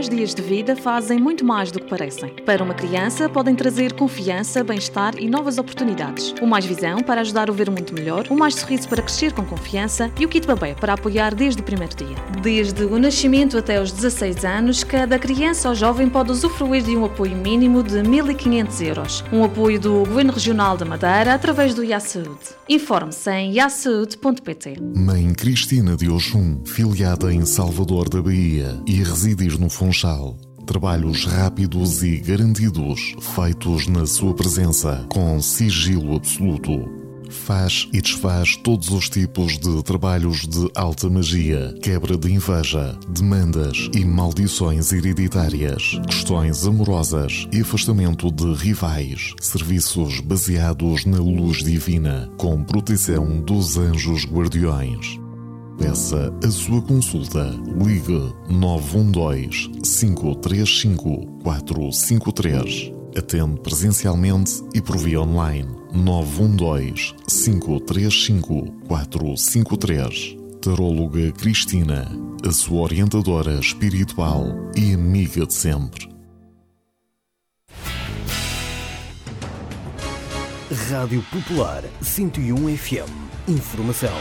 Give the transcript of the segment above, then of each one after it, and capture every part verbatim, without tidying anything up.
mais dias de vida fazem muito mais do que parecem. Para uma criança, podem trazer confiança, bem-estar e novas oportunidades. O Mais Visão para ajudar a ver o mundo melhor, o Mais Sorriso para crescer com confiança e o Kit Babé para apoiar desde o primeiro dia. Desde o nascimento até os dezasseis anos, cada criança ou jovem pode usufruir de um apoio mínimo de mil e quinhentos euros. Um apoio do Governo Regional da Madeira através do I A Saúde. Informe-se em i a saúde ponto pt. Mãe Cristina de Oxum, filiada em Salvador da Bahia e residir no Funchal. Trabalhos rápidos e garantidos, feitos na sua presença, com sigilo absoluto. Faz e desfaz todos os tipos de trabalhos de alta magia, quebra de inveja, demandas e maldições hereditárias, questões amorosas e afastamento de rivais, serviços baseados na luz divina, com proteção dos anjos guardiões. Peça a sua consulta. Ligue nove um dois, cinco três cinco, quatro cinco três. Atende presencialmente e por via online. nove um dois, cinco três cinco, quatro cinco três. Taróloga Cristina, a sua orientadora espiritual e amiga de sempre. Rádio Popular cento e um F M. Informação.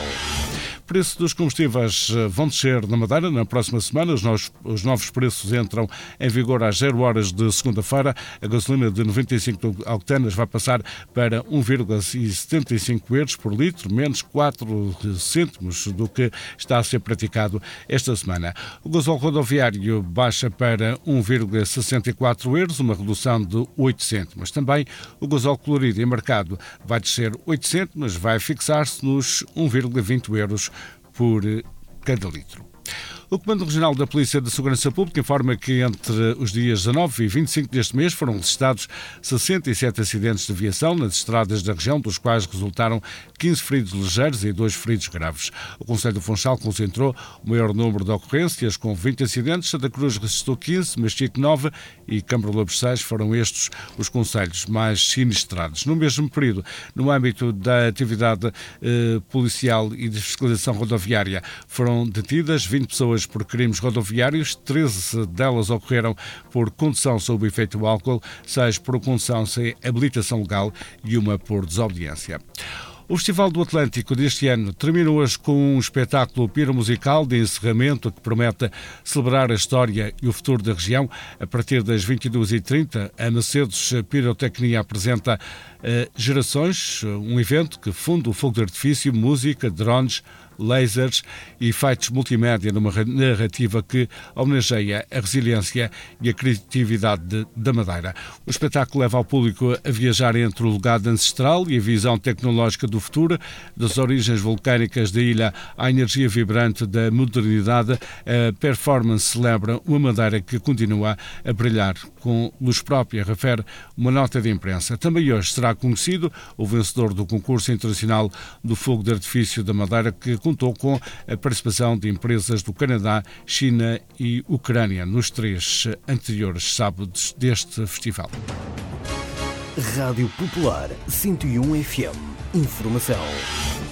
O preço dos combustíveis vão descer na Madeira na próxima semana. Os novos, os novos preços entram em vigor às zero horas de segunda-feira. A gasolina de noventa e cinco octanas vai passar para um vírgula setenta e cinco euros por litro, menos quatro cêntimos do que está a ser praticado esta semana. O gasóleo rodoviário baixa para um vírgula sessenta e quatro euros, uma redução de oito cêntimos. Também o gasóleo colorido em mercado vai descer oito cêntimos, vai fixar-se nos um vírgula vinte euros por cada litro. O Comando Regional da Polícia de Segurança Pública informa que entre os dias dezanove e vinte e cinco deste mês foram registrados sessenta e sete acidentes de viação nas estradas da região, dos quais resultaram quinze feridos ligeiros e dois feridos graves. O Conselho do Funchal concentrou o maior número de ocorrências, com vinte acidentes. Santa Cruz registrou quinze, Machico nove e Câmara Lobos seis. Foram estes os concelhos mais sinistrados. No mesmo período, no âmbito da atividade eh, policial e de fiscalização rodoviária, foram detidas vinte pessoas por crimes rodoviários, treze delas ocorreram por condução sob o efeito do álcool, seis por condução sem habilitação legal e uma por desobediência. O Festival do Atlântico deste ano termina hoje com um espetáculo piromusical de encerramento que promete celebrar a história e o futuro da região. A partir das vinte e duas e trinta, a Mercedes Pirotecnia apresenta uh, Gerações, um evento que funde o fogo de artifício, música, drones, lasers e efeitos multimédia numa narrativa que homenageia a resiliência e a criatividade de, da Madeira. O espetáculo leva ao público a viajar entre o legado ancestral e a visão tecnológica do futuro, das origens vulcânicas da ilha à energia vibrante da modernidade. A performance celebra uma Madeira que continua a brilhar com luz própria, refere uma nota de imprensa. Também hoje será conhecido o vencedor do concurso internacional do fogo de artifício da Madeira, que contou com a participação de empresas do Canadá, China e Ucrânia nos três anteriores sábados deste festival. Rádio Popular cento e um F M. Informação.